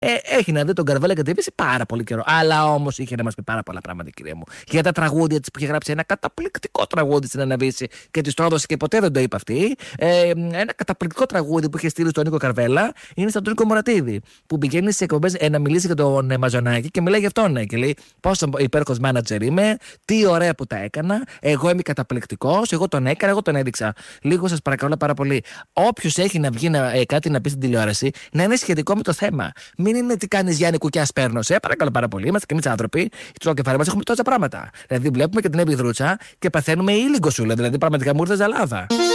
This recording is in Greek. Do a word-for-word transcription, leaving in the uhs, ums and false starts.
Ε, έχει να δει τον Καρβέλα και τη Δύση πάρα πολύ καιρό. Αλλά όμως είχε να μας πει πάρα πολλά πράγματα, κυρία μου. Για τα τραγούδια της που είχε γράψει ένα καταπληκτικό τραγούδι στην Αναβίση και της το έδωσε και ποτέ δεν το είπε αυτή. Ε, ένα καταπληκτικό τραγούδι που είχε στείλει στον Νίκο Καρβέλα είναι στον Νίκο Μωρατίδη. Που πηγαίνει σε εκπομπές ε, να μιλήσει για τον ε, Μαζονάκη και μιλάει για αυτόν. Ναι, και λέει πόσο υπέροχος μάνατζερ είμαι, τι ωραία που τα έκανα. Εγώ είμαι καταπληκτικός, εγώ τον έκανα, εγώ τον έδειξα. Λίγο σας παρακαλώ πάρα πολύ. Όποιος έχει να βγει να, ε, κάτι να πει στην τηλεόραση, να είναι σχετικό με το θέμα. Μην είναι τι κάνεις Γιάννη Κουκιά παίρνω. Σε παρακαλώ πάρα πολύ. Είμαστε και εμείς άνθρωποι. Στο κεφάλι μας έχουμε τόσα πράγματα. Δηλαδή βλέπουμε και την επιδρούτσα και παθαίνουμε ήλιγκο σου. Δηλαδή πραγματικά μου ήρθε ζαλάδα.